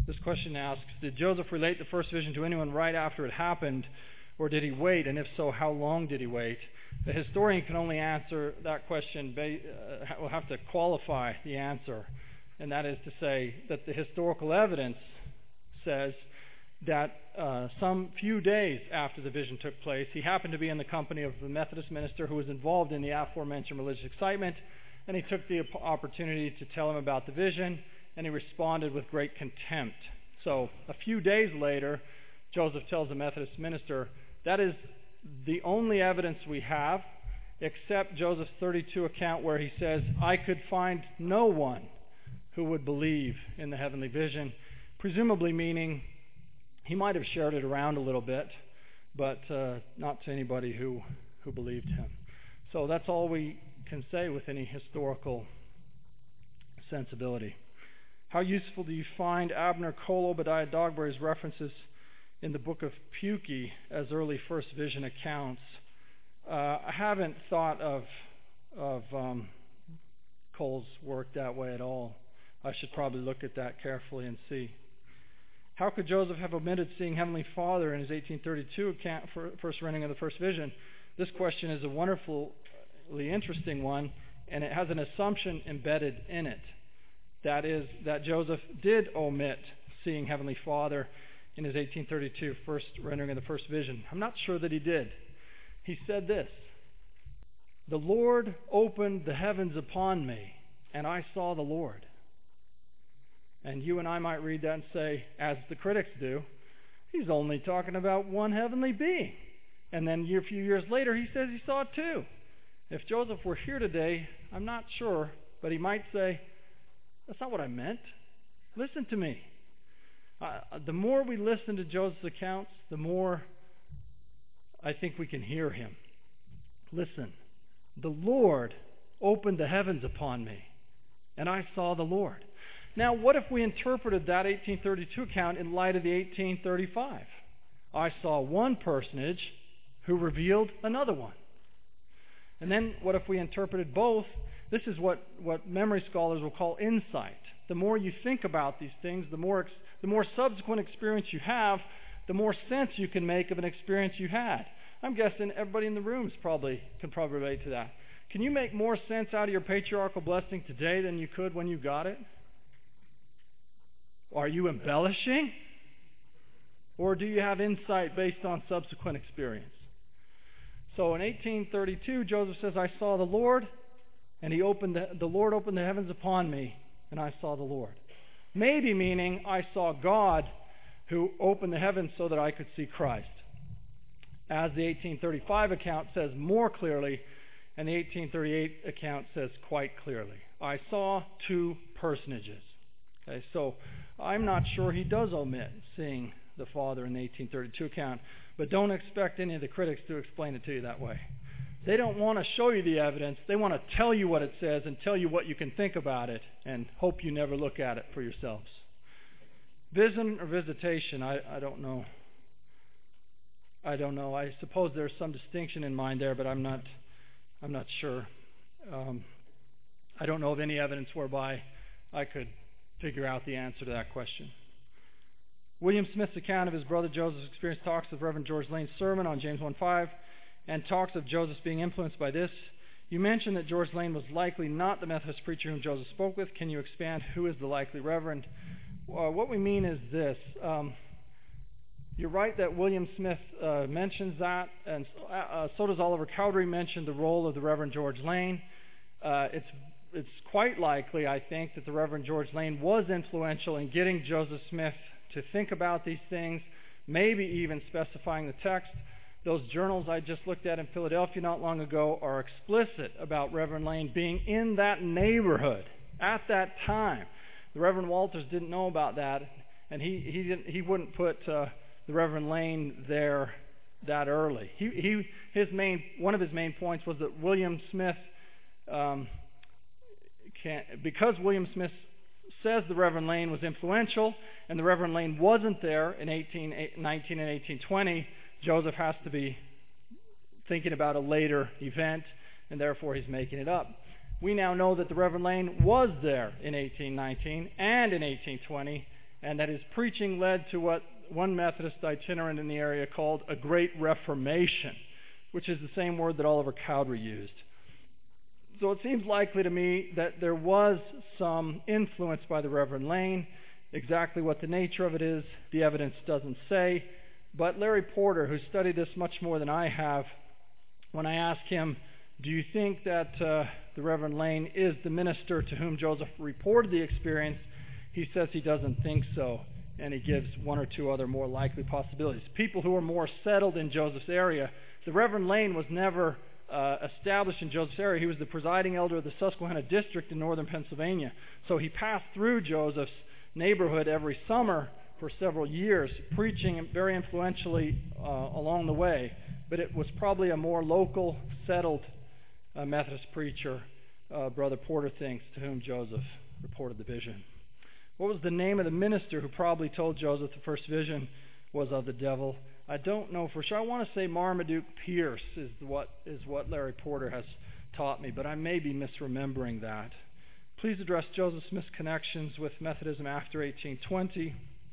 This question asks, did Joseph relate the first vision to anyone right after it happened, or did he wait? And if so, how long did he wait? The historian can only answer that question, will have to qualify the answer. And that is to say that the historical evidence says that some few days after the vision took place, he happened to be in the company of the Methodist minister who was involved in the aforementioned religious excitement, and he took the opportunity to tell him about the vision, and he responded with great contempt. So a few days later, Joseph tells the Methodist minister, that is the only evidence we have, except Joseph's 32 account where he says, I could find no one who would believe in the heavenly vision, presumably meaning he might have shared it around a little bit, but not to anybody who believed him. So that's all we can say with any historical sensibility. How useful do you find Abner Cole Obadiah Dogberry's references in the book of Pukey as early first vision accounts? I haven't thought of Cole's work that way at all. I should probably look at that carefully and see. How could Joseph have omitted seeing Heavenly Father in his 1832 account for first rendering of the first vision? This question is a wonderfully interesting one, and it has an assumption embedded in it. That is, that Joseph did omit seeing Heavenly Father in his 1832 first rendering of the first vision. I'm not sure that he did. He said this, the Lord opened the heavens upon me, and I saw the Lord. And you and I might read that and say, as the critics do, he's only talking about one heavenly being. And then a few years later, he says he saw it too. If Joseph were here today, I'm not sure, but he might say, that's not what I meant. Listen to me. The more we listen to Joseph's accounts, the more I think we can hear him. Listen, the Lord opened the heavens upon me, and I saw the Lord. Now, what if we interpreted that 1832 account in light of the 1835? I saw one personage who revealed another one. And then what if we interpreted both? This is what memory scholars will call insight. The more you think about these things, the more subsequent experience you have, the more sense you can make of an experience you had. I'm guessing everybody in the room can probably relate to that. Can you make more sense out of your patriarchal blessing today than you could when you got it? Are you embellishing? Or do you have insight based on subsequent experience? So in 1832, Joseph says, I saw the Lord, and the Lord opened the heavens upon me, and I saw the Lord. Maybe meaning I saw God who opened the heavens so that I could see Christ. As the 1835 account says more clearly, and the 1838 account says quite clearly. I saw two personages. Okay, so I'm not sure he does omit seeing the Father in the 1832 account, but don't expect any of the critics to explain it to you that way. They don't want to show you the evidence. They want to tell you what it says and tell you what you can think about it and hope you never look at it for yourselves. Vision or visitation, I don't know. I suppose there's some distinction in mind there, but I'm not sure. I don't know of any evidence whereby I could figure out the answer to that question. William Smith's account of his brother Joseph's experience talks of Reverend George Lane's sermon on James 1:5 and talks of Joseph being influenced by this. You mentioned that George Lane was likely not the Methodist preacher whom Joseph spoke with. Can you expand who is the likely reverend? What we mean is this. You're right that William Smith mentions that, and so does Oliver Cowdery mention the role of the Reverend George Lane. It's quite likely, I think, that the Reverend George Lane was influential in getting Joseph Smith to think about these things, maybe even specifying the text. Those journals I just looked at in Philadelphia not long ago are explicit about Reverend Lane being in that neighborhood at that time. The Reverend Walters didn't know about that, and he wouldn't put the Reverend Lane there that early. One of his main points was that William Smith, because William Smith says the Reverend Lane was influential, and the Reverend Lane wasn't there in 1819 and 1820, Joseph has to be thinking about a later event, and therefore he's making it up. We now know that the Reverend Lane was there in 1819 and in 1820, and that his preaching led to what one Methodist itinerant in the area called a Great Reformation, which is the same word that Oliver Cowdery used. So it seems likely to me that there was some influence by the Reverend Lane. Exactly what the nature of it is, the evidence doesn't say. But Larry Porter, who studied this much more than I have, when I asked him, do you think that the Reverend Lane is the minister to whom Joseph reported the experience, he says he doesn't think so, and he gives one or two other more likely possibilities. People who are more settled in Joseph's area. The Reverend Lane was never established in Joseph's area. He was the presiding elder of the Susquehanna district in northern Pennsylvania. So he passed through Joseph's neighborhood every summer for several years, preaching very influentially along the way. But it was probably a more local, settled Methodist preacher, Brother Porter thinks, to whom Joseph reported the vision. What was the name of the minister who probably told Joseph the first vision was of the devil? I don't know for sure. I want to say Marmaduke Pierce is what Larry Porter has taught me, but I may be misremembering that. Please address Joseph Smith's connections with Methodism after 1820.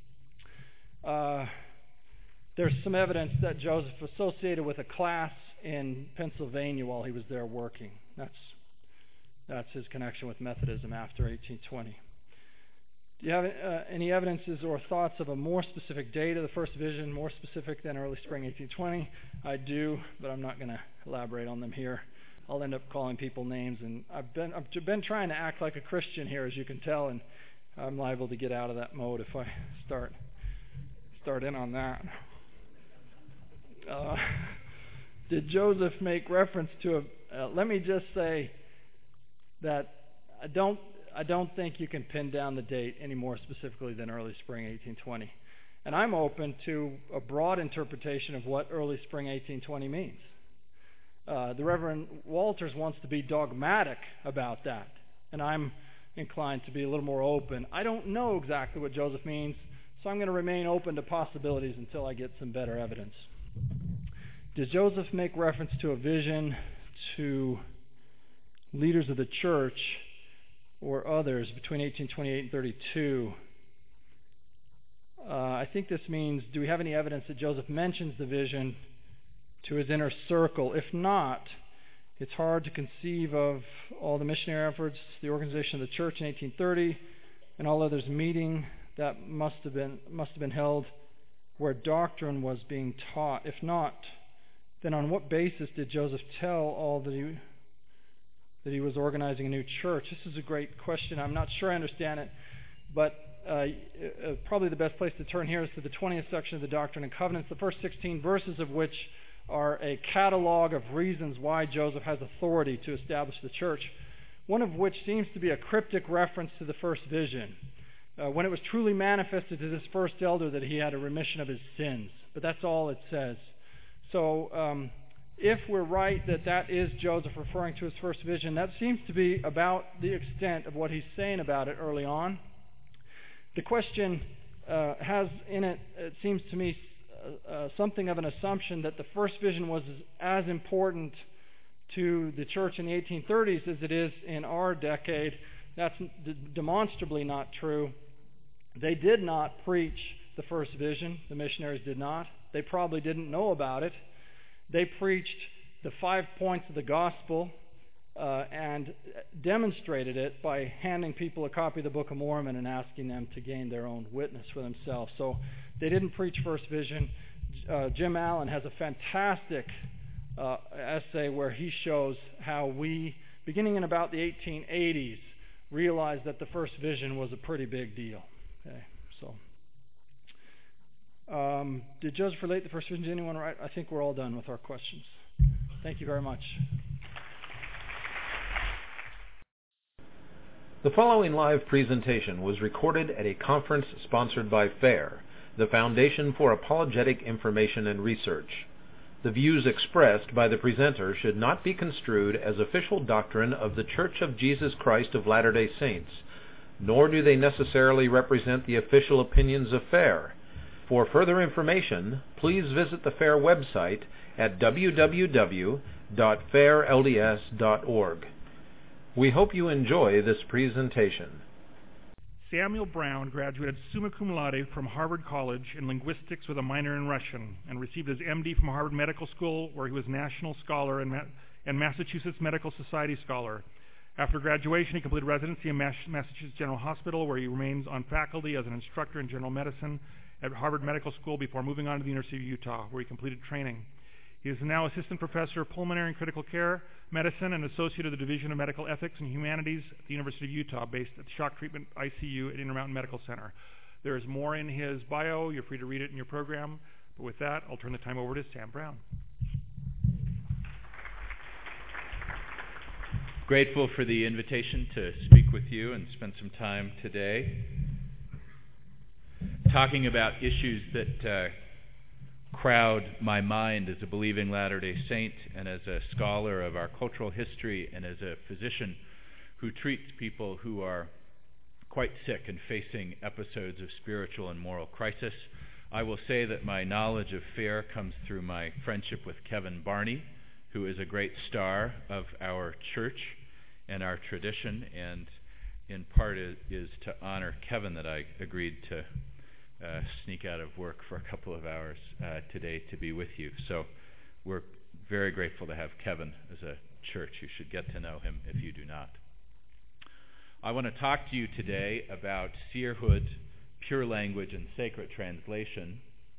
There's some evidence that Joseph associated with a class in Pennsylvania while he was there working. That's his connection with Methodism after 1820. Do you have any evidences or thoughts of a more specific date of the first vision, more specific than early spring 1820? I do, but I'm not going to elaborate on them here. I'll end up calling people names, and I've been trying to act like a Christian here, as you can tell, and I'm liable to get out of that mode if I start in on that. Did Joseph make reference to let me just say that I don't think you can pin down the date any more specifically than early spring 1820. And I'm open to a broad interpretation of what early spring 1820 means. The Reverend Walters wants to be dogmatic about that, and I'm inclined to be a little more open. I don't know exactly what Joseph means, so I'm going to remain open to possibilities until I get some better evidence. Does Joseph make reference to a vision to leaders of the church or others between 1828 and 32? I think this means, do we have any evidence that Joseph mentions the vision to his inner circle? If not, it's hard to conceive of all the missionary efforts, the organization of the church in 1830, and all others meeting that must have been held where doctrine was being taught. If not, then on what basis did Joseph tell all that he was organizing a new church? This is a great question. I'm not sure I understand it, but probably the best place to turn here is to the 20th section of the Doctrine and Covenants, the first 16 verses of which are a catalog of reasons why Joseph has authority to establish the church, one of which seems to be a cryptic reference to the first vision, when it was truly manifested to this first elder that he had a remission of his sins. But that's all it says. So if we're right that is Joseph referring to his first vision, that seems to be about the extent of what he's saying about it early on. The question has in it, it seems to me, something of an assumption that the first vision was as important to the church in the 1830s as it is in our decade. That's demonstrably not true. They did not preach the first vision. The missionaries did not. They probably didn't know about it. They preached the 5 points of the gospel and demonstrated it by handing people a copy of the Book of Mormon and asking them to gain their own witness for themselves. So they didn't preach first vision. Jim Allen has a fantastic essay where he shows how we, beginning in about the 1880s, realized that the first vision was a pretty big deal. Okay, so did Joseph relate the first vision to anyone? Right? I think we're all done with our questions. Thank you very much. The following live presentation was recorded at a conference sponsored by FAIR, the Foundation for Apologetic Information and Research. The views expressed by the presenter should not be construed as official doctrine of the Church of Jesus Christ of Latter-day Saints, nor do they necessarily represent the official opinions of FAIR. For further information, please visit the FAIR website at www.fairlds.org. We hope you enjoy this presentation. Samuel Brown graduated summa cum laude from Harvard College in linguistics with a minor in Russian and received his MD from Harvard Medical School, where he was National Scholar and Massachusetts Medical Society Scholar. After graduation, he completed residency in Massachusetts General Hospital, where he remains on faculty as an instructor in general medicine at Harvard Medical School before moving on to the University of Utah, where he completed training. He is now Assistant Professor of Pulmonary and Critical Care Medicine and Associate of the Division of Medical Ethics and Humanities at the University of Utah, based at the Shock Treatment ICU at Intermountain Medical Center. There is more in his bio. You're free to read it in your program. But with that, I'll turn the time over to Sam Brown. Grateful for the invitation to speak with you and spend some time today talking about issues that crowd my mind as a believing Latter-day Saint and as a scholar of our cultural history and as a physician who treats people who are quite sick and facing episodes of spiritual and moral crisis. I will say that my knowledge of FAIR comes through my friendship with Kevin Barney, who is a great star of our church and our tradition, and in part is to honor Kevin that I agreed to sneak out of work for a couple of hours today to be with you. So we're very grateful to have Kevin as a church. You should get to know him if you do not. I want to talk to you today about seerhood, pure language, and sacred translation.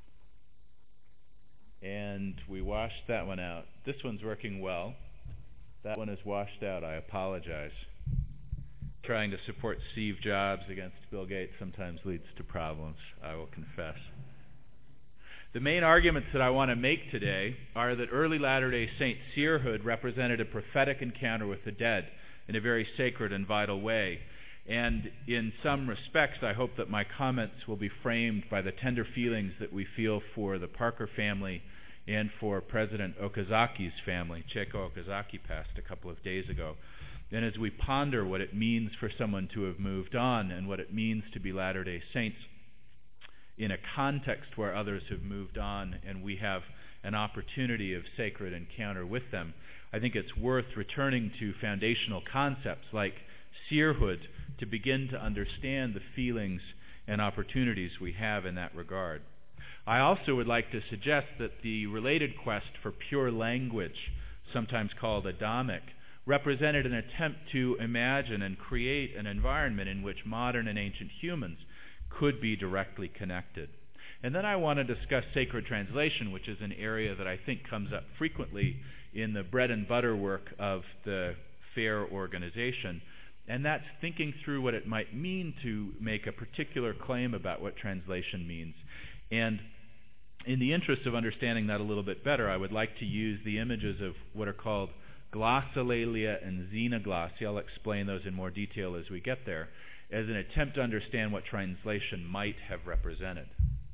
And we washed that one out. This one's working well. That one is washed out. I apologize. Trying to support Steve Jobs against Bill Gates sometimes leads to problems, I will confess. The main arguments that I want to make today are that early Latter-day Saint seerhood represented a prophetic encounter with the dead in a very sacred and vital way. And in some respects, I hope that my comments will be framed by the tender feelings that we feel for the Parker family and for President Okazaki's family. Chieko Okazaki passed a couple of days ago. And as we ponder what it means for someone to have moved on and what it means to be Latter-day Saints in a context where others have moved on and we have an opportunity of sacred encounter with them, I think it's worth returning to foundational concepts like seerhood to begin to understand the feelings and opportunities we have in that regard. I also would like to suggest that the related quest for pure language, sometimes called Adamic, represented an attempt to imagine and create an environment in which modern and ancient humans could be directly connected. And then I want to discuss sacred translation, which is an area that I think comes up frequently in the bread and butter work of the FAIR organization, and that's thinking through what it might mean to make a particular claim about what translation means. And in the interest of understanding that a little bit better, I would like to use the images of what are called glossolalia and xenoglossia. I'll explain those in more detail as we get there, as an attempt to understand what translation might have represented.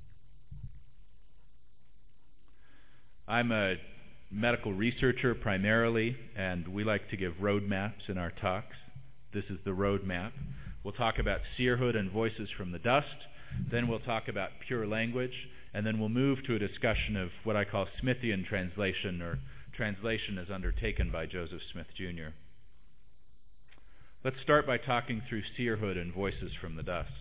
I'm a medical researcher primarily, and we like to give roadmaps in our talks. This is the roadmap. We'll talk about seerhood and voices from the dust, then we'll talk about pure language, and then we'll move to a discussion of what I call Smithian translation, or translation as undertaken by Joseph Smith, Jr. Let's start by talking through seerhood and voices from the dust.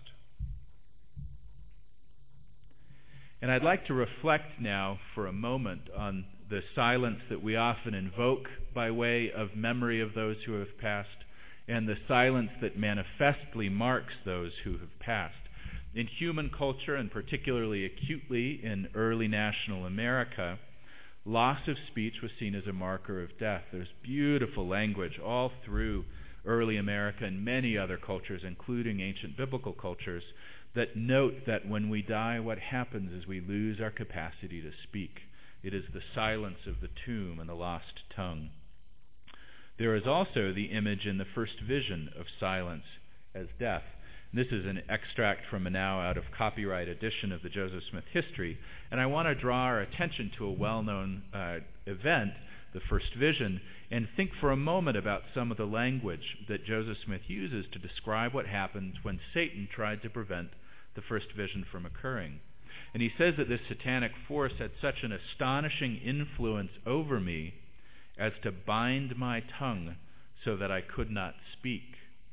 And I'd like to reflect now for a moment on the silence that we often invoke by way of memory of those who have passed, and the silence that manifestly marks those who have passed. In human culture, and particularly acutely in early national America, loss of speech was seen as a marker of death. There's beautiful language all through early America and many other cultures, including ancient biblical cultures, that note that when we die, what happens is we lose our capacity to speak. It is the silence of the tomb and the lost tongue. There is also the image in the first vision of silence as death. This is an extract from a now out of copyright edition of the Joseph Smith History, and I want to draw our attention to a well-known event, the first vision, and think for a moment about some of the language that Joseph Smith uses to describe what happened when Satan tried to prevent the first vision from occurring. And he says that this satanic force had such an astonishing influence over me as to bind my tongue so that I could not speak.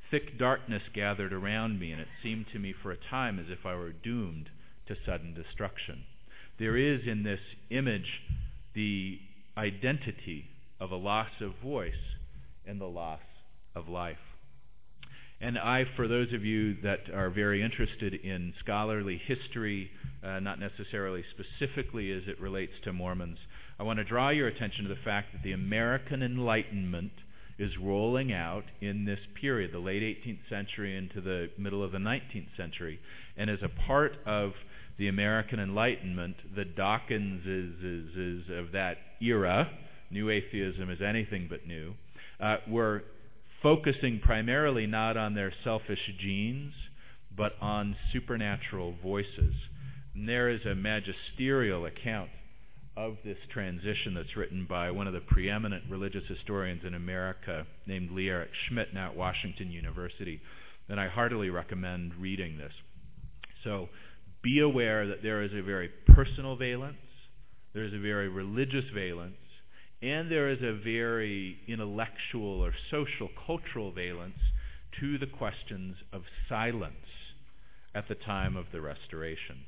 thick darkness gathered around me, and it seemed to me for a time as if I were doomed to sudden destruction. There is in this image the identity of a loss of voice and the loss of life. And for those of you that are very interested in scholarly history, not necessarily specifically as it relates to Mormons, I want to draw your attention to the fact that the American Enlightenment is rolling out in this period, the late 18th century into the middle of the 19th century. And as a part of the American Enlightenment, the Dawkinses of that era, new atheism is anything but new, were focusing primarily not on their selfish genes, but on supernatural voices. And there is a magisterial account of this transition that's written by one of the preeminent religious historians in America named Lee Eric Schmidt, now at Washington University, and I heartily recommend reading this. So be aware that there is a very personal valence, there is a very religious valence, and there is a very intellectual or social cultural valence to the questions of silence at the time of the Restoration.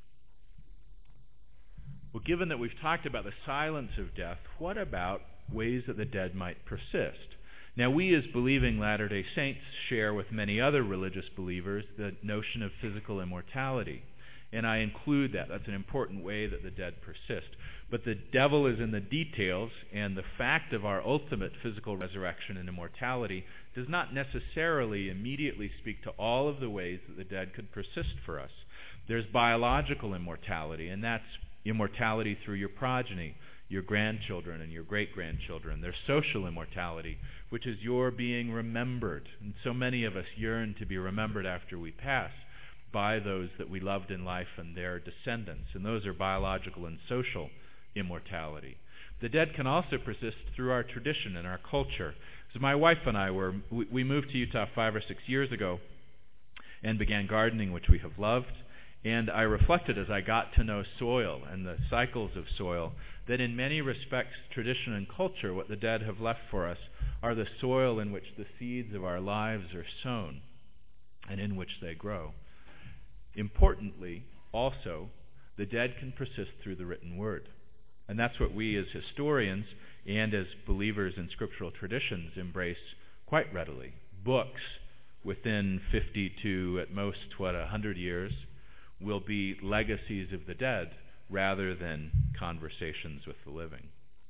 Well, given that we've talked about the silence of death, what about ways that the dead might persist? Now, we as believing Latter-day Saints share with many other religious believers the notion of physical immortality. And I include that. That's an important way that the dead persist. But the devil is in the details, and the fact of our ultimate physical resurrection and immortality does not necessarily immediately speak to all of the ways that the dead could persist for us. There's biological immortality, and that's immortality through your progeny, your grandchildren and your great-grandchildren. There's social immortality, which is your being remembered. And so many of us yearn to be remembered after we pass by those that we loved in life and their descendants. And those are biological and social immortality. The dead can also persist through our tradition and our culture. So my wife and I we moved to Utah 5 or 6 years ago and began gardening, which we have loved. And I reflected as I got to know soil and the cycles of soil that in many respects, tradition and culture, what the dead have left for us, are the soil in which the seeds of our lives are sown and in which they grow. Importantly, also, the dead can persist through the written word. And that's what we as historians and as believers in scriptural traditions embrace quite readily. Books within 50 to at most, 100 years will be legacies of the dead rather than conversations with the living.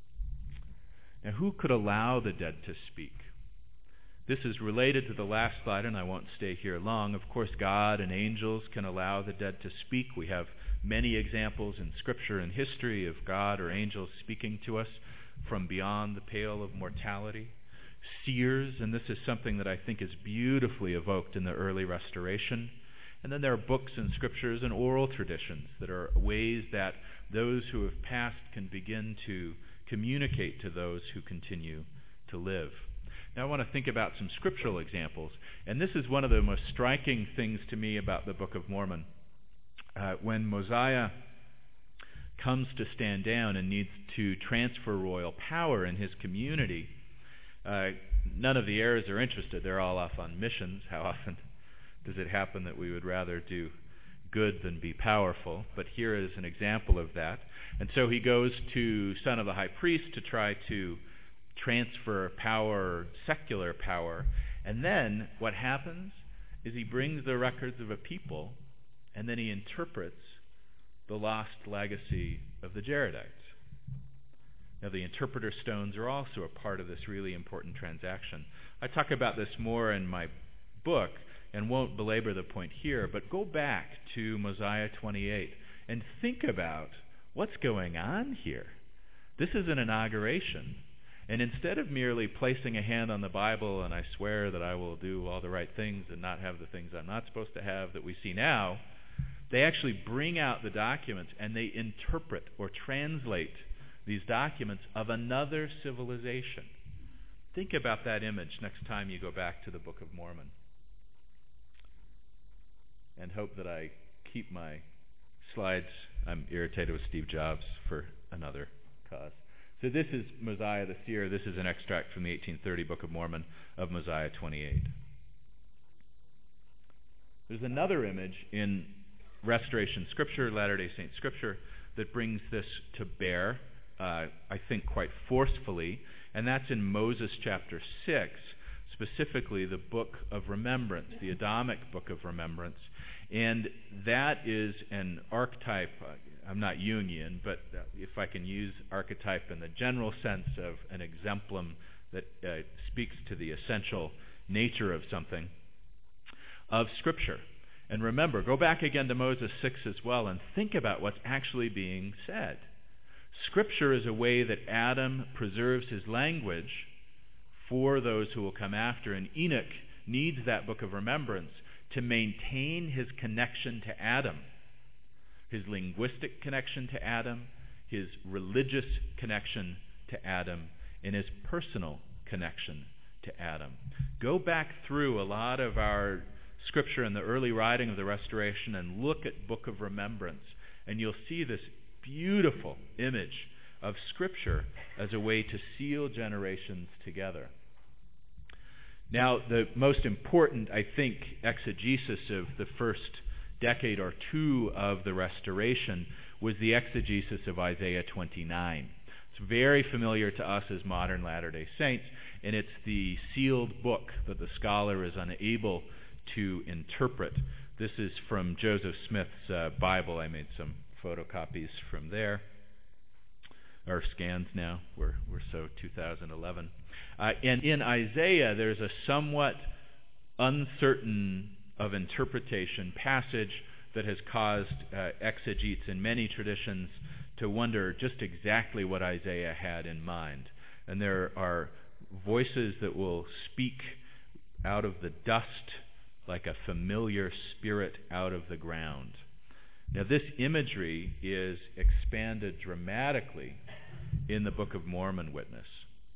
Now, who could allow the dead to speak? This is related to the last slide, and I won't stay here long. Of course, God and angels can allow the dead to speak. We have many examples in Scripture and history of God or angels speaking to us from beyond the pale of mortality. Seers, and this is something that I think is beautifully evoked in the early Restoration. And then there are books and scriptures and oral traditions that are ways that those who have passed can begin to communicate to those who continue to live. Now I want to think about some scriptural examples, and this is one of the most striking things to me about the Book of Mormon. When Mosiah comes to stand down and needs to transfer royal power in his community, none of the heirs are interested. They're all off on missions. How often does it happen that we would rather do good than be powerful? But here is an example of that. And so he goes to son of the high priest to try to transfer power, secular power. And then what happens is he brings the records of a people, and then he interprets the lost legacy of the Jaredites. Now, the interpreter stones are also a part of this really important transaction. I talk about this more in my book and won't belabor the point here, but go back to Mosiah 28 and think about what's going on here. This is an inauguration. And instead of merely placing a hand on the Bible and I swear that I will do all the right things and not have the things I'm not supposed to have that we see now, they actually bring out the documents and they interpret or translate these documents of another civilization. Think about that image next time you go back to the Book of Mormon. And hope that I keep my slides. I'm irritated with Steve Jobs for another cause. So this is Mosiah the seer. This is an extract from the 1830 Book of Mormon of Mosiah 28. There's another image in Restoration Scripture, Latter-day Saint Scripture, that brings this to bear, I think quite forcefully, and that's in Moses chapter 6, specifically the Book of Remembrance, the Adamic Book of Remembrance. And that is an archetype. I'm not Jungian, but if I can use archetype in the general sense of an exemplum that speaks to the essential nature of something, of Scripture. And remember, go back again to Moses 6 as well and think about what's actually being said. Scripture is a way that Adam preserves his language for those who will come after, and Enoch needs that book of remembrance to maintain his connection to Adam, his linguistic connection to Adam, his religious connection to Adam, and his personal connection to Adam. Go back through a lot of our Scripture in the early writing of the Restoration and look at Book of Remembrance, and you'll see this beautiful image of Scripture as a way to seal generations together. Now, the most important, I think, exegesis of the first decade or two of the Restoration was the exegesis of Isaiah 29. It's very familiar to us as modern Latter-day Saints, and it's the sealed book that the scholar is unable to interpret. This is from Joseph Smith's Bible. I made some photocopies from there, or scans now. We're so 2011. And in Isaiah, there's a somewhat uncertain of interpretation passage that has caused exegetes in many traditions to wonder just exactly what Isaiah had in mind. And there are voices that will speak out of the dust like a familiar spirit out of the ground. Now, this imagery is expanded dramatically in the Book of Mormon witness.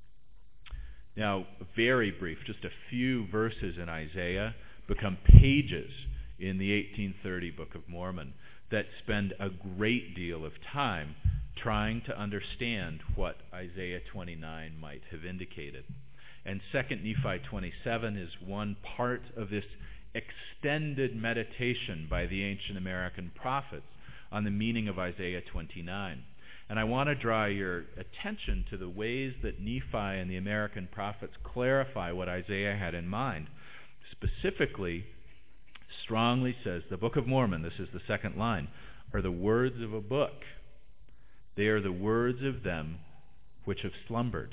Now, very brief, just a few verses in Isaiah become pages in the 1830 Book of Mormon that spend a great deal of time trying to understand what Isaiah 29 might have indicated. And 2 Nephi 27 is one part of this extended meditation by the ancient American prophets on the meaning of Isaiah 29. And I want to draw your attention to the ways that Nephi and the American prophets clarify what Isaiah had in mind. Specifically, strongly says, the Book of Mormon, this is the second line, are the words of a book. They are the words of them which have slumbered.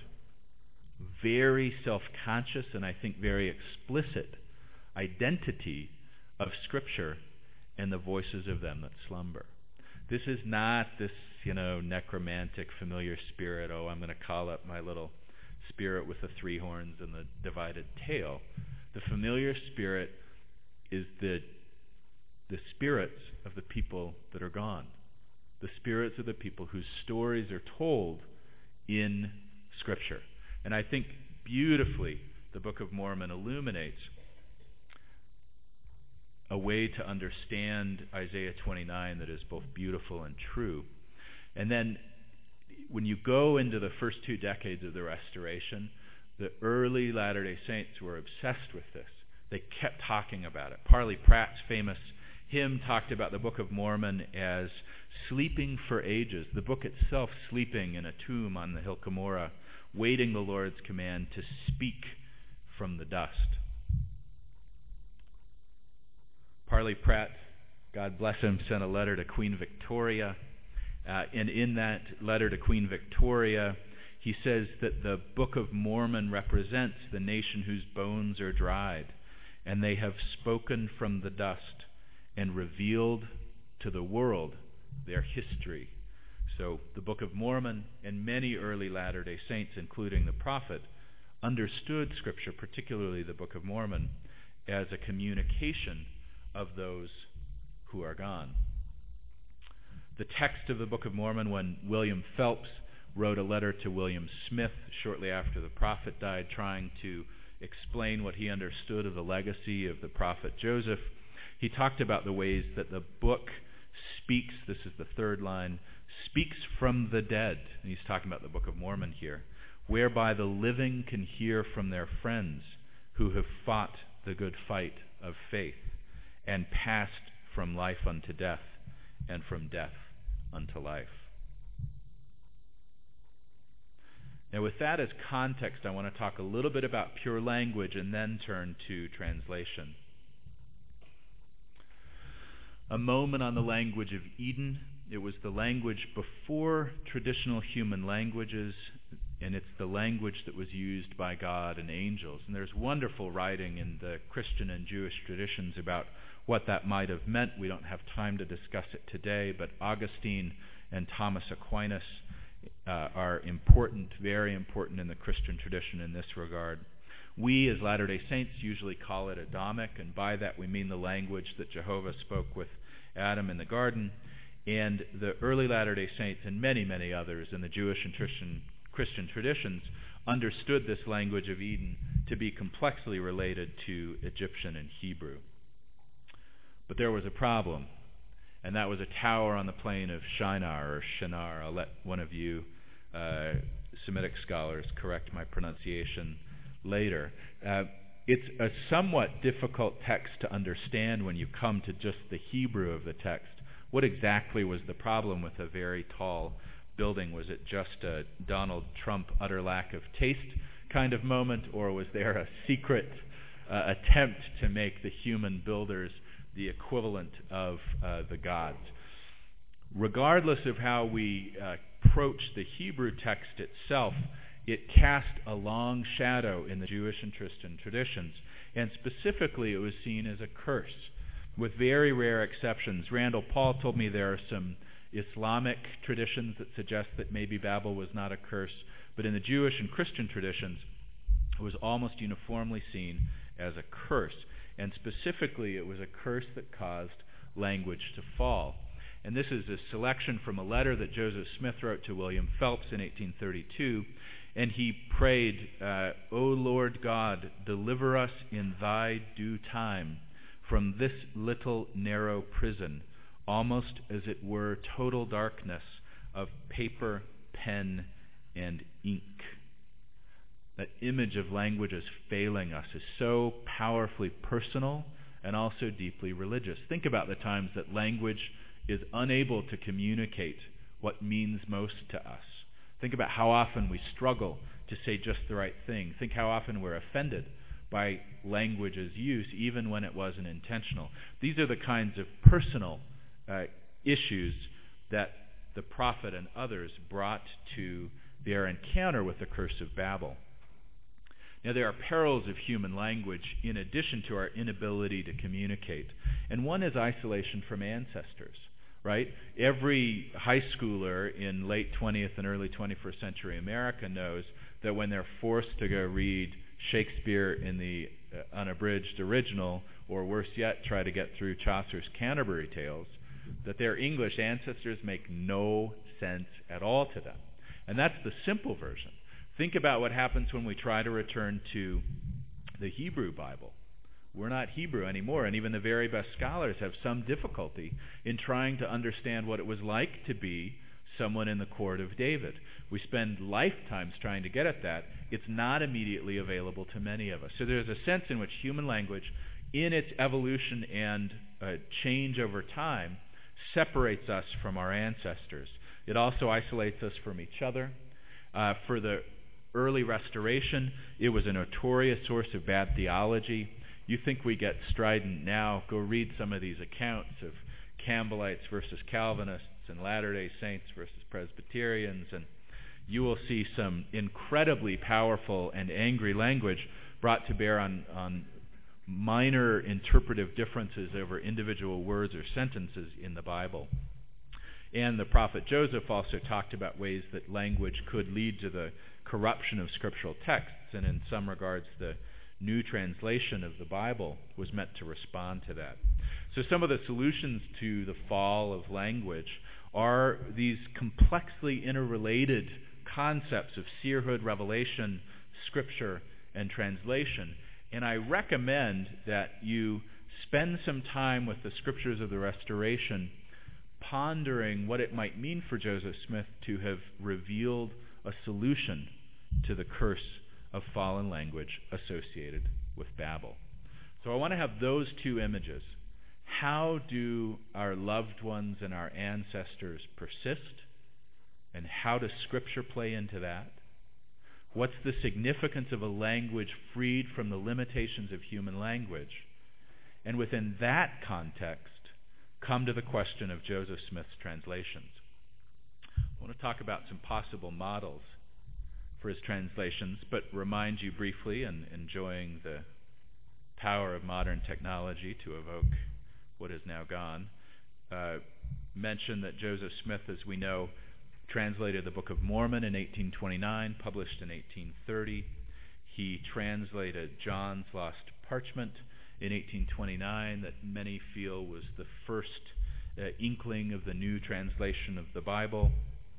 Very self-conscious and I think very explicit identity of Scripture and the voices of them that slumber. This is not this, necromantic familiar spirit, I'm going to call up my little spirit with the three horns and the divided tail. The familiar spirit is the spirits of the people that are gone, the spirits of the people whose stories are told in Scripture. And I think beautifully the Book of Mormon illuminates a way to understand Isaiah 29 that is both beautiful and true. And then when you go into the first 2 decades of the Restoration, the early Latter-day Saints were obsessed with this. They kept talking about it. Parley Pratt's famous hymn talked about the Book of Mormon as sleeping for ages, the book itself sleeping in a tomb on the Hill Cumorah, waiting the Lord's command to speak from the dust. Parley Pratt, God bless him, sent a letter to Queen Victoria. And in that letter to Queen Victoria, he says that the Book of Mormon represents the nation whose bones are dried, and they have spoken from the dust and revealed to the world their history. So the Book of Mormon and many early Latter-day Saints, including the prophet, understood Scripture, particularly the Book of Mormon, as a communication of those who are gone. The text of the Book of Mormon, when William Phelps wrote a letter to William Smith shortly after the prophet died, trying to explain what he understood of the legacy of the prophet Joseph, he talked about the ways that the book speaks, this is the third line, speaks from the dead, and he's talking about the Book of Mormon here, whereby the living can hear from their friends who have fought the good fight of faith, and passed from life unto death, and from death unto life. Now, with that as context, I want to talk a little bit about pure language and then turn to translation. A moment on the language of Eden. It was the language before traditional human languages, and it's the language that was used by God and angels. And there's wonderful writing in the Christian and Jewish traditions about what that might have meant. We don't have time to discuss it today, but Augustine and Thomas Aquinas are important, very important in the Christian tradition in this regard. We, as Latter-day Saints, usually call it Adamic, and by that we mean the language that Jehovah spoke with Adam in the garden. And the early Latter-day Saints and many, many others in the Jewish and Christian traditions understood this language of Eden to be complexly related to Egyptian and Hebrew. But there was a problem, and that was a tower on the plain of Shinar, or Shinar. I'll let one of you Semitic scholars correct my pronunciation later. It's a somewhat difficult text to understand when you come to just the Hebrew of the text. What exactly was the problem with a very tall building? Was it just a Donald Trump utter lack of taste kind of moment, or was there a secret attempt to make the human builders the equivalent of the gods? Regardless of how we approach the Hebrew text itself, it cast a long shadow in the Jewish and Christian traditions, and specifically it was seen as a curse, with very rare exceptions. Randall Paul told me there are some Islamic traditions that suggest that maybe Babel was not a curse, but in the Jewish and Christian traditions, it was almost uniformly seen as a curse. And specifically, it was a curse that caused language to fall. And this is a selection from a letter that Joseph Smith wrote to William Phelps in 1832. And he prayed, O Lord God, deliver us in thy due time from this little narrow prison, almost as it were total darkness of paper, pen, and ink. That image of language as failing us is so powerfully personal and also deeply religious. Think about the times that language is unable to communicate what means most to us. Think about how often we struggle to say just the right thing. Think how often we're offended by language's use, even when it wasn't intentional. These are the kinds of personal issues that the prophet and others brought to their encounter with the curse of Babel. Now, there are perils of human language in addition to our inability to communicate. And one is isolation from ancestors, right? Every high schooler in late 20th and early 21st century America knows that when they're forced to go read Shakespeare in the unabridged original, or worse yet, try to get through Chaucer's Canterbury Tales, that their English ancestors make no sense at all to them. And that's the simple version. Think about what happens when we try to return to the Hebrew Bible. We're not Hebrew anymore, and even the very best scholars have some difficulty in trying to understand what it was like to be someone in the court of David. We spend lifetimes trying to get at that. It's not immediately available to many of us. So there's a sense in which human language, in its evolution and change over time, separates us from our ancestors. It also isolates us from each other. For the early Restoration, it was a notorious source of bad theology. You think we get strident now, go read some of these accounts of Campbellites versus Calvinists and Latter-day Saints versus Presbyterians, and you will see some incredibly powerful and angry language brought to bear on minor interpretive differences over individual words or sentences in the Bible. And the prophet Joseph also talked about ways that language could lead to the corruption of scriptural texts, and in some regards the new translation of the Bible was meant to respond to that. So some of the solutions to the fall of language are these complexly interrelated concepts of seerhood, revelation, scripture, and translation. And I recommend that you spend some time with the scriptures of the Restoration pondering what it might mean for Joseph Smith to have revealed a solution to the curse of fallen language associated with Babel. So I want to have those two images. how do our loved ones and our ancestors persist? And how does Scripture play into that? What's the significance of a language freed from the limitations of human language? And within that context, come to the question of Joseph Smith's translations. I want to talk about some possible models for his translations, but remind you briefly, and enjoying the power of modern technology to evoke what is now gone, mention that Joseph Smith, as we know, translated the Book of Mormon in 1829, published in 1830. He translated John's Lost Parchment in 1829, that many feel was the first inkling of the new translation of the Bible.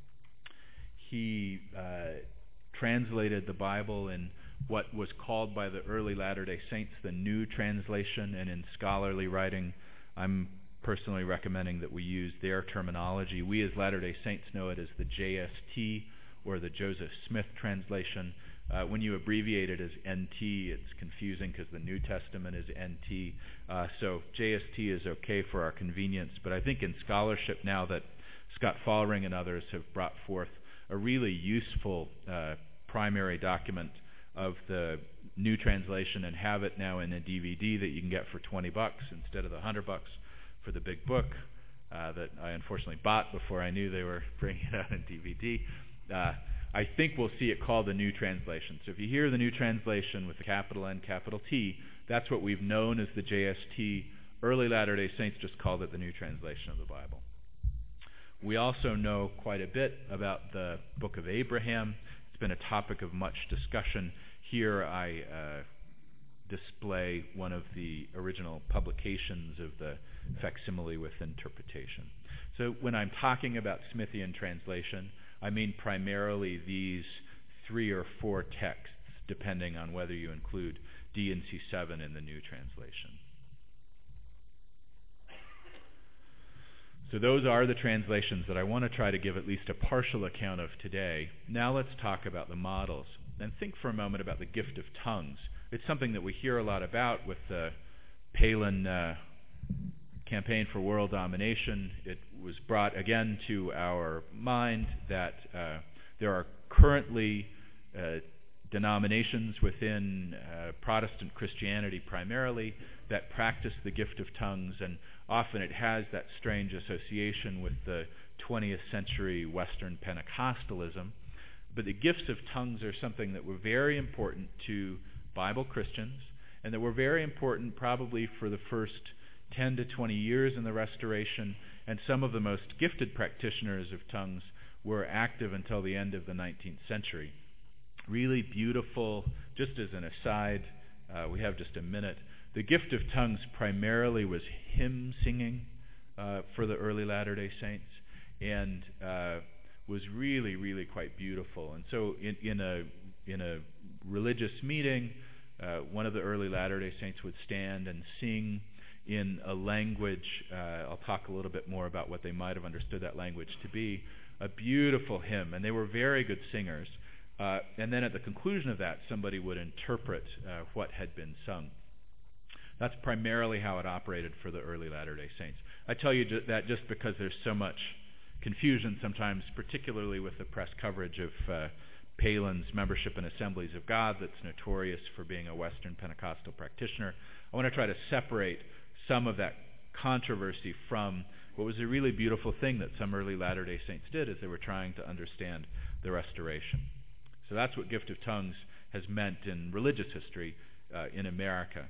He translated the Bible in what was called by the early Latter-day Saints the New Translation, and in scholarly writing, I'm personally recommending that we use their terminology. We as Latter-day Saints know it as the JST, or the Joseph Smith translation. When you abbreviate it as NT, it's confusing because the New Testament is NT. So JST is okay for our convenience. But I think in scholarship now that Scott Fallring and others have brought forth a really useful primary document of the new translation, and have it now in a DVD that you can get for $20 instead of the $100 for the big book that I unfortunately bought before I knew they were bringing it out in DVD. I think we'll see it called the New Translation. So if you hear the New Translation with the capital N, capital T, that's what we've known as the JST. Early Latter-day Saints just called it the New Translation of the Bible. We also know quite a bit about the Book of Abraham. It's been a topic of much discussion. Here I display one of the original publications of the facsimile with interpretation. So when I'm talking about Smithian translation, I mean primarily these 3 or 4 texts, depending on whether you include D and C7 in the New Translation. So those are the translations that I want to try to give at least a partial account of today. Now let's talk about the models. And think for a moment about the gift of tongues. It's something that we hear a lot about with the Palin campaign for world domination. It was brought again to our mind that there are currently denominations within Protestant Christianity primarily that practice the gift of tongues, and often it has that strange association with the 20th century Western Pentecostalism. But the gifts of tongues are something that were very important to Bible Christians, and that were very important probably for the first 10 to 20 years in the Restoration, and some of the most gifted practitioners of tongues were active until the end of the 19th century. Really beautiful. Just as an aside, we have just a minute. The gift of tongues primarily was hymn singing for the early Latter-day Saints, and was really, really quite beautiful. And so in a religious meeting, one of the early Latter-day Saints would stand and sing in a language, I'll talk a little bit more about what they might have understood that language to be, a beautiful hymn, and they were very good singers. And then at the conclusion of that, somebody would interpret what had been sung. That's primarily how it operated for the early Latter-day Saints. I tell you that just because there's so much confusion sometimes, particularly with the press coverage of Palin's membership in Assemblies of God that's notorious for being a Western Pentecostal practitioner. I want to try to separate some of that controversy from what was a really beautiful thing that some early Latter-day Saints did as they were trying to understand the Restoration. So that's what gift of tongues has meant in religious history in America.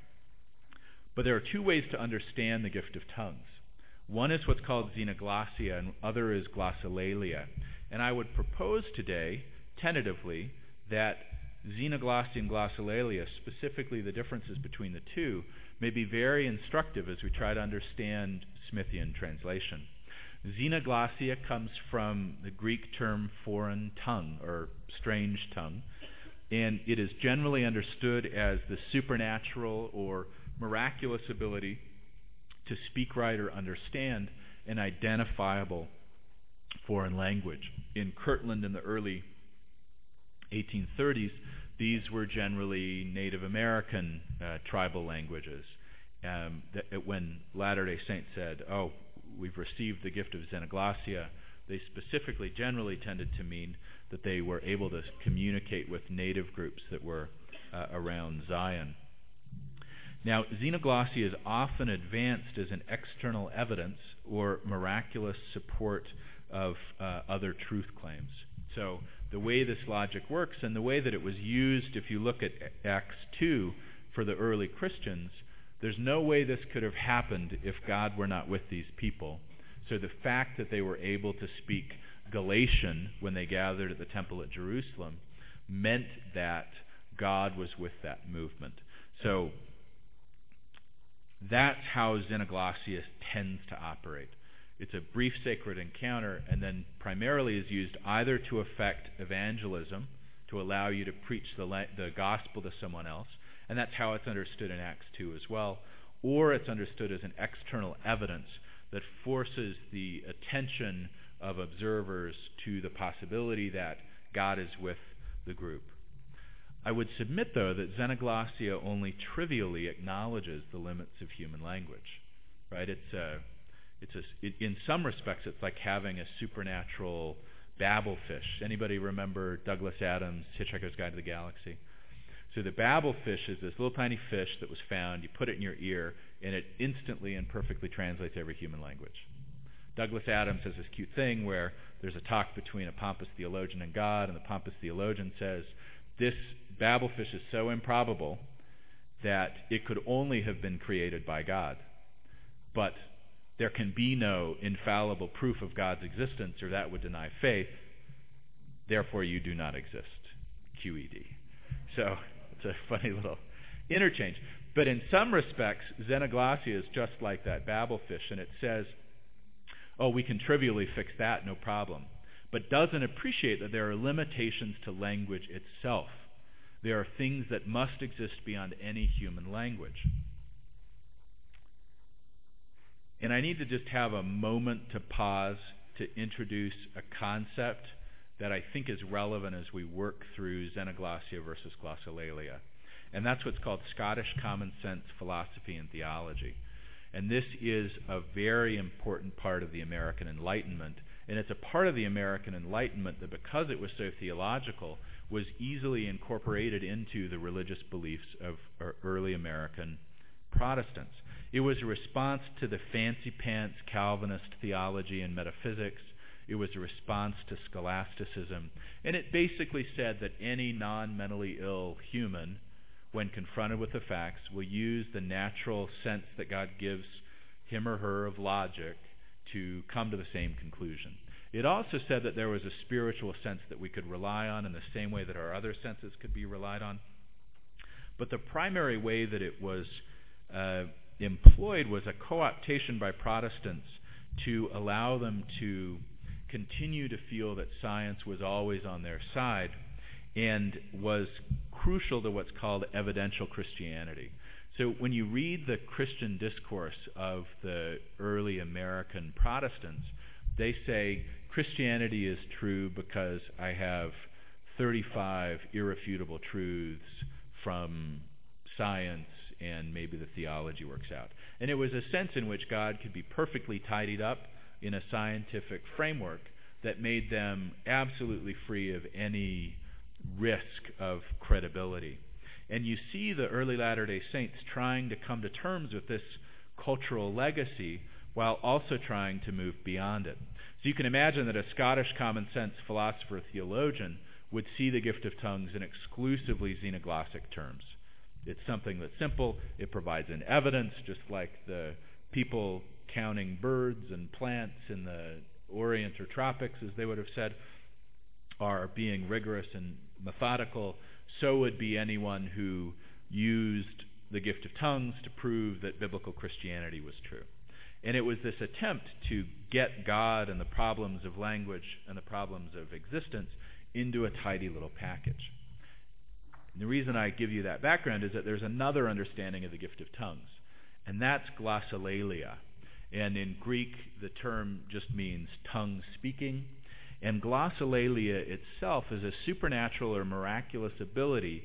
But there are 2 ways to understand the gift of tongues. One is what's called xenoglossia, and other is glossolalia. And I would propose today, tentatively, that xenoglossia and glossolalia, specifically the differences between the 2, may be very instructive as we try to understand Smithian translation. Xenoglossia comes from the Greek term foreign tongue, or strange tongue, and it is generally understood as the supernatural or miraculous ability to speak, write, or understand an identifiable foreign language. In Kirtland in the early 1830s, these were generally Native American tribal languages. when Latter-day Saints said, "Oh, we've received the gift of xenoglossia," they specifically, generally tended to mean that they were able to communicate with native groups that were around Zion. Now, xenoglossia is often advanced as an external evidence or miraculous support of other truth claims. So the way this logic works and the way that it was used, if you look at Acts 2 for the early Christians, there's no way this could have happened if God were not with these people. So the fact that they were able to speak Galatian when they gathered at the temple at Jerusalem meant that God was with that movement. So that's how xenoglossia tends to operate. It's a brief sacred encounter, and then primarily is used either to effect evangelism, to allow you to preach the gospel to someone else, and that's how it's understood in Acts 2 as well, or it's understood as an external evidence that forces the attention of observers to the possibility that God is with the group. I would submit, though, that xenoglossia only trivially acknowledges the limits of human language. Right? In some respects, it's like having a supernatural Babel fish. Anybody remember Douglas Adams' Hitchhiker's Guide to the Galaxy? So the Babel fish is this little tiny fish that was found. You put it in your ear, and it instantly and perfectly translates every human language. Douglas Adams has this cute thing where there's a talk between a pompous theologian and God, and the pompous theologian says, this Babel fish is so improbable that it could only have been created by God. But there can be no infallible proof of God's existence, or that would deny faith. Therefore, you do not exist. QED. So it's a funny little interchange. But in some respects, xenoglossia is just like that Babel fish, and it says, oh, we can trivially fix that, no problem. But doesn't appreciate that there are limitations to language itself. There are things that must exist beyond any human language. And I need to just have a moment to pause to introduce a concept that I think is relevant as we work through xenoglossia versus glossolalia. And that's what's called Scottish common sense philosophy and theology. And this is a very important part of the American Enlightenment. And it's a part of the American Enlightenment that, because it was so theological, was easily incorporated into the religious beliefs of early American Protestants. It was a response to the fancy pants Calvinist theology and metaphysics. It was a response to scholasticism. And it basically said that any non-mentally ill human, when confronted with the facts, will use the natural sense that God gives him or her of logic to come to the same conclusion. It also said that there was a spiritual sense that we could rely on in the same way that our other senses could be relied on. But the primary way that it was employed was a co-optation by Protestants to allow them to continue to feel that science was always on their side, and was crucial to what's called evidential Christianity. So when you read the Christian discourse of the early American Protestants, they say Christianity is true because I have 35 irrefutable truths from science, and maybe the theology works out. And it was a sense in which God could be perfectly tidied up in a scientific framework that made them absolutely free of any risk of credibility. And you see the early Latter-day Saints trying to come to terms with this cultural legacy while also trying to move beyond it. So you can imagine that a Scottish common sense philosopher theologian would see the gift of tongues in exclusively xenoglossic terms. It's something that's simple. It provides an evidence, just like the people counting birds and plants in the Orient or tropics, as they would have said, are being rigorous and methodical. So would be anyone who used the gift of tongues to prove that biblical Christianity was true. And it was this attempt to get God and the problems of language and the problems of existence into a tidy little package. And the reason I give you that background is that there's another understanding of the gift of tongues, and that's glossolalia. And in Greek, the term just means tongue speaking. And glossolalia itself is a supernatural or miraculous ability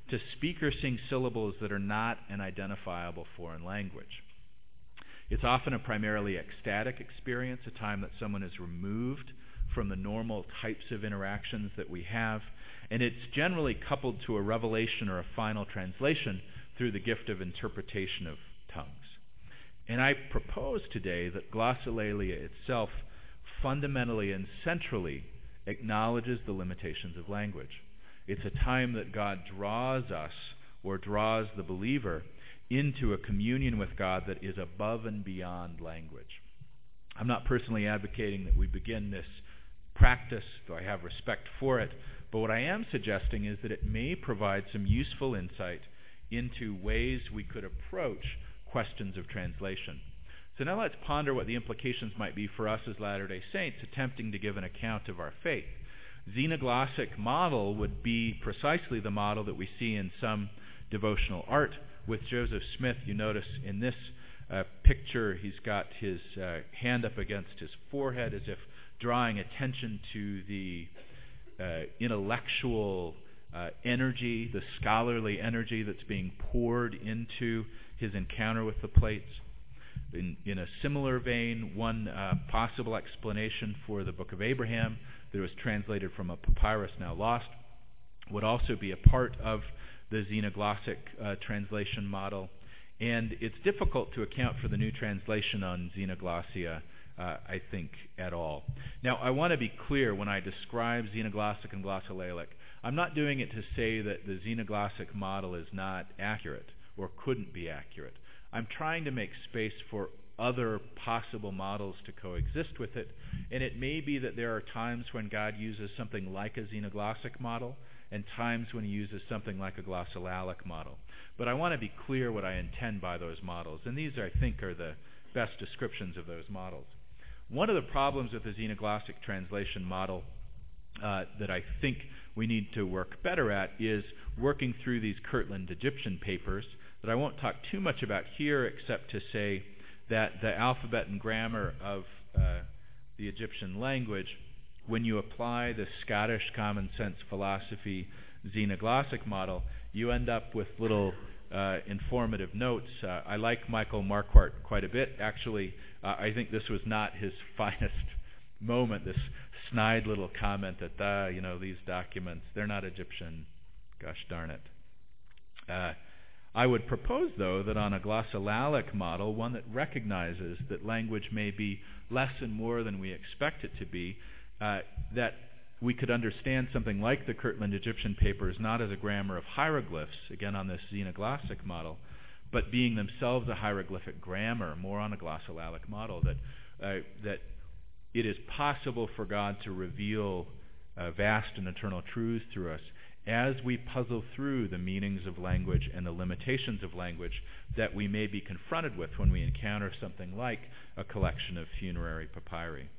to speak or sing syllables that are not an identifiable foreign language. It's often a primarily ecstatic experience, a time that someone is removed from the normal types of interactions that we have, and it's generally coupled to a revelation or a final translation through the gift of interpretation of tongues. And I propose today that glossolalia itself fundamentally and centrally acknowledges the limitations of language. It's a time that God draws us, or draws the believer, into a communion with God that is above and beyond language. I'm not personally advocating that we begin this practice, though I have respect for it, but what I am suggesting is that it may provide some useful insight into ways we could approach questions of translation. So now let's ponder what the implications might be for us as Latter-day Saints attempting to give an account of our faith. Xenoglossic model would be precisely the model that we see in some devotional art. With Joseph Smith, you notice in this picture he's got his hand up against his forehead as if drawing attention to the intellectual energy, the scholarly energy that's being poured into his encounter with the plates. In a similar vein, one possible explanation for the Book of Abraham that was translated from a papyrus now lost would also be a part of the xenoglossic translation model. And it's difficult to account for the new translation on xenoglossia, I think, at all. Now, I want to be clear when I describe xenoglossic and glossolalic. I'm not doing it to say that the xenoglossic model is not accurate or couldn't be accurate. I'm trying to make space for other possible models to coexist with it, and it may be that there are times when God uses something like a xenoglossic model and times when he uses something like a glossolalic model. But I want to be clear what I intend by those models, and these, I think, are the best descriptions of those models. One of the problems with the xenoglossic translation model that I think we need to work better at is working through these Kirtland Egyptian papers that I won't talk too much about here, except to say that the alphabet and grammar of the Egyptian language, when you apply the Scottish common sense philosophy xenoglossic model, you end up with little informative notes. I like Michael Marquardt quite a bit. Actually, I think this was not his finest moment, this snide little comment that, these documents, they're not Egyptian. Gosh darn it. I would propose, though, that on a glossolalic model, one that recognizes that language may be less and more than we expect it to be, that we could understand something like the Kirtland Egyptian papers not as a grammar of hieroglyphs, again on this xenoglossic model, but being themselves a hieroglyphic grammar, more on a glossolalic model, that it is possible for God to reveal vast and eternal truths through us as we puzzle through the meanings of language and the limitations of language that we may be confronted with when we encounter something like a collection of funerary papyri.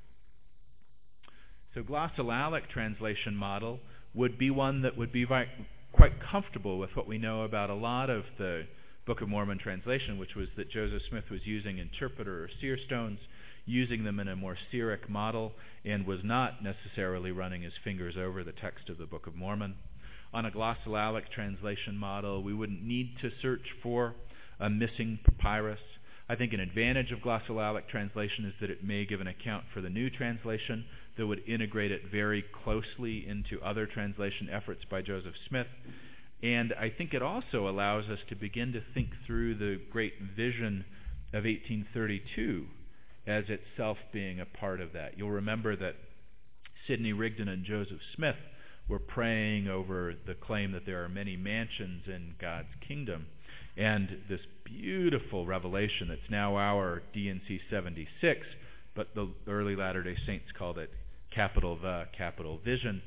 So glossolalic translation model would be one that would be quite comfortable with what we know about a lot of the Book of Mormon translation, which was that Joseph Smith was using interpreter or seer stones, using them in a more seeric model, and was not necessarily running his fingers over the text of the Book of Mormon. On a glossolalic translation model, we wouldn't need to search for a missing papyrus. I think an advantage of glossolalic translation is that it may give an account for the new translation that would integrate it very closely into other translation efforts by Joseph Smith. And I think it also allows us to begin to think through the great vision of 1832 as itself being a part of that. You'll remember that Sidney Rigdon and Joseph Smith were praying over the claim that there are many mansions in God's kingdom. And this beautiful revelation that's now our D&C 76, but the early Latter-day Saints called it capital vision.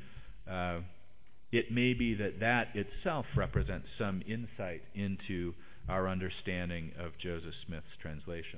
It may be that itself represents some insight into our understanding of Joseph Smith's translation.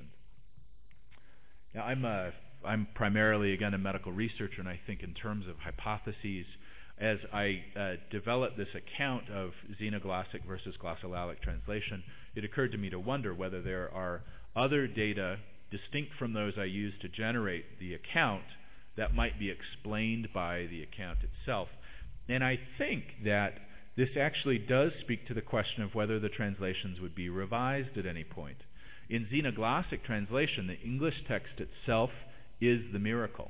Now, I'm primarily, again, a medical researcher, and I think in terms of hypotheses, as I developed this account of xenoglossic versus glossolalic translation, it occurred to me to wonder whether there are other data distinct from those I used to generate the account that might be explained by the account itself. And I think that this actually does speak to the question of whether the translations would be revised at any point. In xenoglossic translation, the English text itself is the miracle.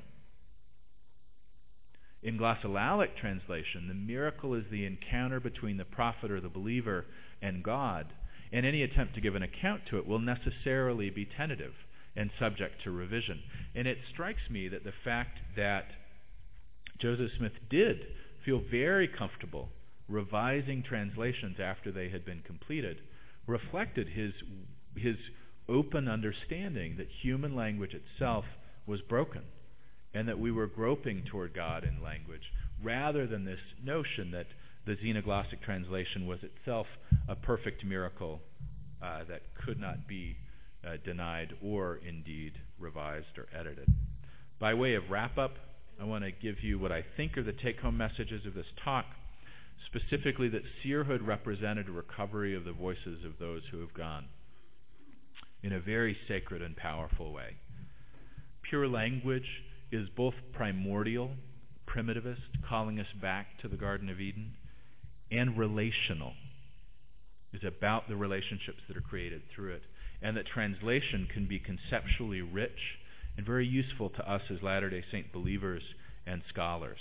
In glossolalia translation, the miracle is the encounter between the prophet or the believer and God, and any attempt to give an account to it will necessarily be tentative and subject to revision. And it strikes me that the fact that Joseph Smith did feel very comfortable revising translations after they had been completed reflected his open understanding that human language itself was broken and that we were groping toward God in language, rather than this notion that the xenoglossic translation was itself a perfect miracle that could not be denied or indeed revised or edited. By way of wrap-up, I want to give you what I think are the take-home messages of this talk, specifically that seerhood represented a recovery of the voices of those who have gone in a very sacred and powerful way. Pure language is both primordial, primitivist, calling us back to the Garden of Eden, and relational, is about the relationships that are created through it, and that translation can be conceptually rich and very useful to us as Latter-day Saint believers and scholars.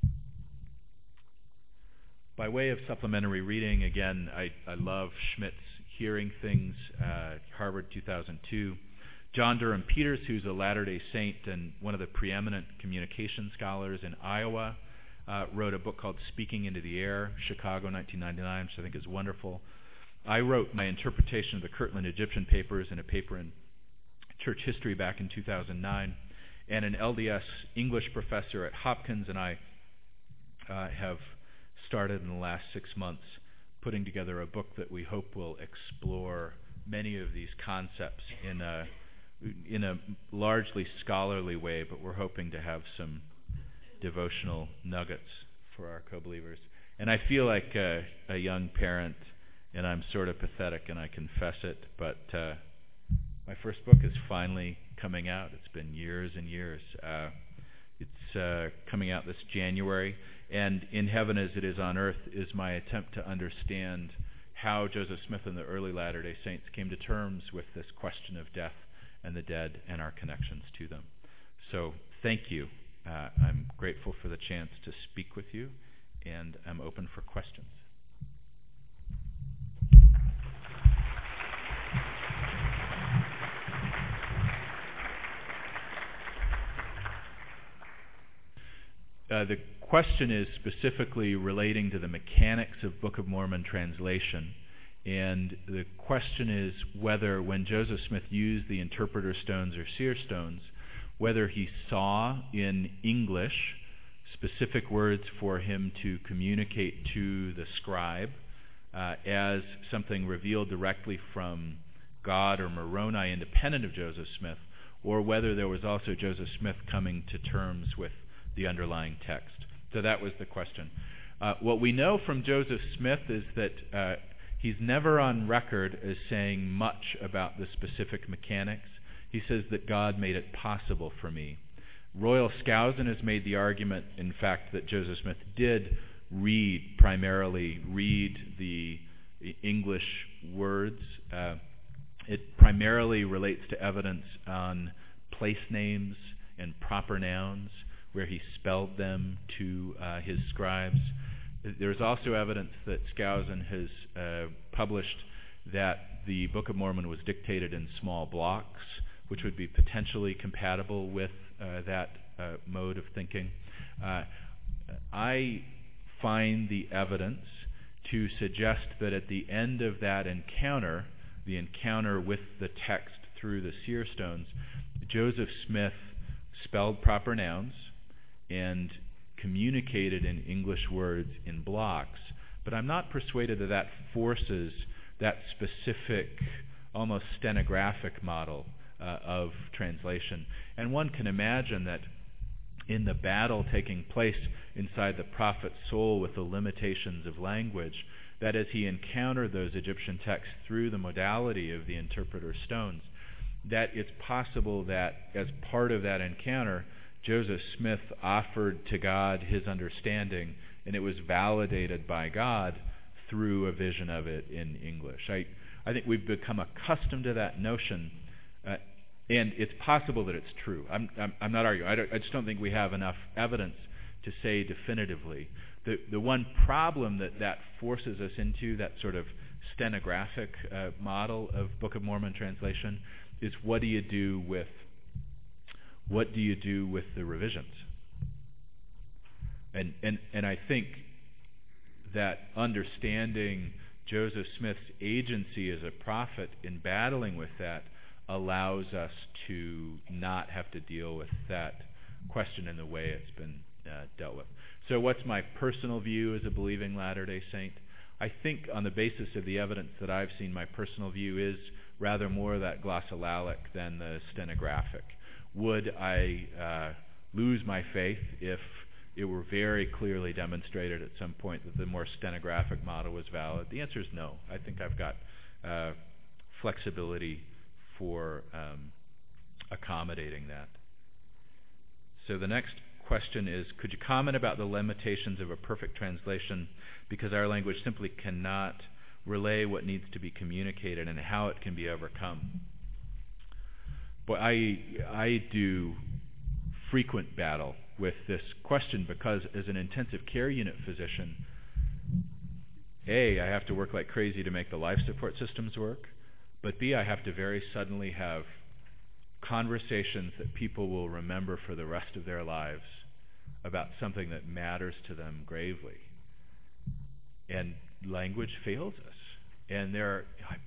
By way of supplementary reading, again, I love Schmidt's Hearing Things, Harvard 2002. John Durham Peters, who's a Latter-day Saint and one of the preeminent communication scholars in Iowa, wrote a book called Speaking into the Air, Chicago, 1999, which I think is wonderful. I wrote my interpretation of the Kirtland Egyptian papers in a paper in Church History back in 2009, and an LDS English professor at Hopkins and I have started in the last 6 months putting together a book that we hope will explore many of these concepts in a largely scholarly way, but we're hoping to have some devotional nuggets for our co-believers. And I feel like a young parent, and I'm sort of pathetic, and I confess it, but my first book is finally coming out. It's been years and years. It's coming out this January, and In Heaven as It Is on Earth is my attempt to understand how Joseph Smith and the early Latter-day Saints came to terms with this question of death and the dead and our connections to them. So thank you. I'm grateful for the chance to speak with you, and I'm open for questions. The question is specifically relating to the mechanics of Book of Mormon translation. And the question is whether, when Joseph Smith used the interpreter stones or seer stones, whether he saw in English specific words for him to communicate to the scribe as something revealed directly from God or Moroni independent of Joseph Smith, or whether there was also Joseph Smith coming to terms with the underlying text. So that was the question. What we know from Joseph Smith is that he's never on record as saying much about the specific mechanics. He says that God made it possible for me. Royal Skousen has made the argument, in fact, that Joseph Smith did primarily read the English words. It primarily relates to evidence on place names and proper nouns, where he spelled them to his scribes. There's also evidence that Skousen has published that the Book of Mormon was dictated in small blocks, which would be potentially compatible with that mode of thinking. I find the evidence to suggest that at the end of that encounter, the encounter with the text through the seer stones, Joseph Smith spelled proper nouns and communicated in English words in blocks. But I'm not persuaded that that forces that specific, almost stenographic model of translation. And one can imagine that in the battle taking place inside the prophet's soul with the limitations of language, that as he encountered those Egyptian texts through the modality of the interpreter stones, that it's possible that as part of that encounter, Joseph Smith offered to God his understanding, and it was validated by God through a vision of it in English. I think we've become accustomed to that notion, and it's possible that it's true. I'm not arguing. I just don't think we have enough evidence to say definitively. The one problem that forces us into, that sort of stenographic model of Book of Mormon translation, is what do you do with the revisions? And I think that understanding Joseph Smith's agency as a prophet in battling with that allows us to not have to deal with that question in the way it's been dealt with. So what's my personal view as a believing Latter-day Saint? I think on the basis of the evidence that I've seen, my personal view is rather more that glossolalic than the stenographic. Would I lose my faith if it were very clearly demonstrated at some point that the more stenographic model was valid? The answer is no. I think I've got flexibility for accommodating that. So the next question is, could you comment about the limitations of a perfect translation because our language simply cannot relay what needs to be communicated and how it can be overcome? But I do frequent battle with this question because as an intensive care unit physician, A, I have to work like crazy to make the life support systems work, but B, I have to very suddenly have conversations that people will remember for the rest of their lives about something that matters to them gravely. And language fails us. And there are